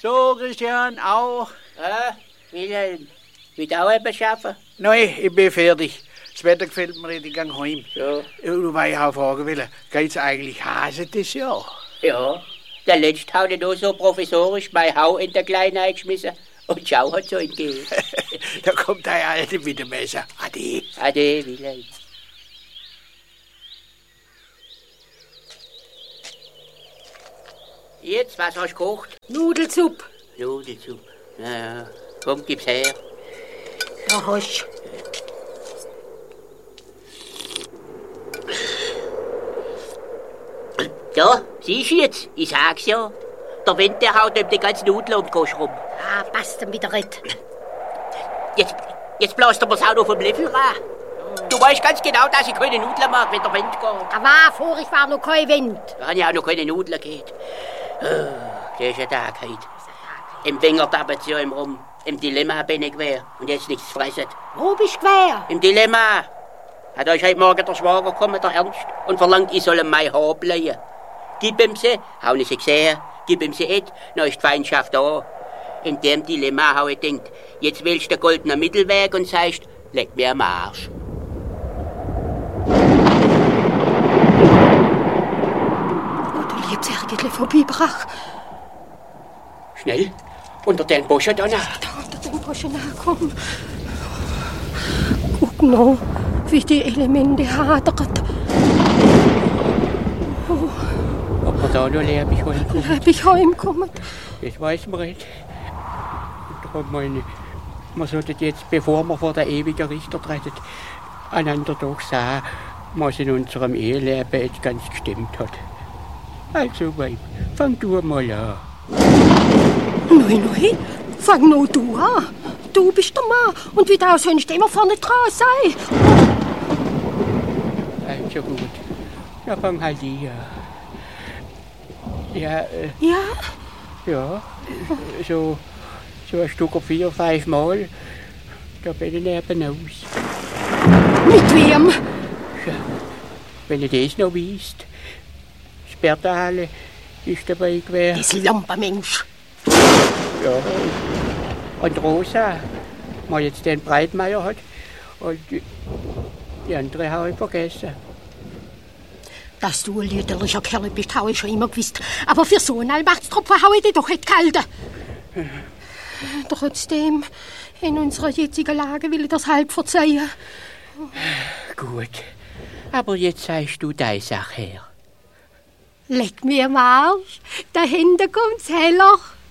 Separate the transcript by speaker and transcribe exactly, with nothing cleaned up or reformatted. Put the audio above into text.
Speaker 1: So, Christian, auch.
Speaker 2: Ah, Wilhelm, willst du auch etwas schaffen?
Speaker 1: Nein, ich bin fertig. Das Wetter gefällt mir, ich gehe heim.
Speaker 2: Ja.
Speaker 1: Du weißt auch fragen wollen, geht's eigentlich Hase das Jahr?
Speaker 2: Ja, der letzte hat noch so provisorisch mein Hau in der Kleine eingeschmissen. Und schau hat so entgegen.
Speaker 1: Da kommt der Alte mit dem Messer. Ade.
Speaker 2: Ade, Wilhelm. Jetzt, was hast du gekocht?
Speaker 3: Nudelsuppe.
Speaker 2: Nudelsuppe. Ja, ja. Komm, gib's her.
Speaker 3: Da hast
Speaker 2: Ja, siehst du jetzt? Ich sag's ja. Der Wind, der haut um die ganzen Nudeln um den Kosch rum.
Speaker 3: Ah, passt dann wieder red.
Speaker 2: Jetzt, jetzt bläst er mir's auch noch vom Löffel ran. Du weißt ganz genau, dass ich keine Nudeln mag, wenn der Wind geht.
Speaker 3: Da war vor, ich war noch kein Wind.
Speaker 2: Da habe ich auch noch keine Nudeln geht. Oh, das ist ein Tag heute. Im Finger tappert ja im Rum. Im Dilemma bin ich quer und jetzt nichts zu fressen.
Speaker 3: Wo bist du quer?
Speaker 2: Im Dilemma. Hat euch heute Morgen der Schwager gekommen, der Ernst, und verlangt, ich soll ihm mein Haar bleiben. Gib ihm sie, hau ich sie gesehen, gib ihm sie et, dann ist die Feindschaft da. In dem Dilemma hau ich denkt, jetzt wählst du den goldenen Mittelweg und sagst, leg mir am Arsch.
Speaker 3: Oh, du liebst irgendwie vorbeibrach.
Speaker 2: Schnell, unter den Buschen da nach.
Speaker 3: Da unter den Buschen nachkommen. Guck noch, wie die Elemente hadert. Oh.
Speaker 2: Ob wir da noch lebendig heimkommen?
Speaker 3: Lebendig heimkommen?
Speaker 2: Das weiß man nicht. Darum meine, man sollte jetzt, bevor wir vor der ewigen Richter treten, einander doch sagen, was in unserem Eheleben jetzt ganz gestimmt hat. Also, Weib, fang du mal an.
Speaker 3: Nein, nein, fang nur du an. Du bist der Mann und wie du sonst immer vorne dran sein.
Speaker 2: Also gut, dann fang halt ich an. Ja, äh,
Speaker 3: Ja?
Speaker 2: ja, so, so ein Stück auf vier, fünf Mal, da bin ich neben aus.
Speaker 3: Mit wem?
Speaker 2: Ja, wenn ihr das noch wisst, das Bertale ist dabei gewesen.
Speaker 3: Das Lampenmensch.
Speaker 2: Ja. Und Rosa, die jetzt den Breitmeier hat. Und die, die andere habe ich vergessen.
Speaker 3: Dass du ein lüderlicher Kerl bist, habe ich schon immer gewusst. Aber für so einen Allmachtstropfen habe ich dich doch nicht gehalten. Trotzdem, in unserer jetzigen Lage will ich das halb verzeihen.
Speaker 2: Gut, aber jetzt sagst du deine Sache her.
Speaker 3: Leg mir am Arsch, da hinten kommt's heller.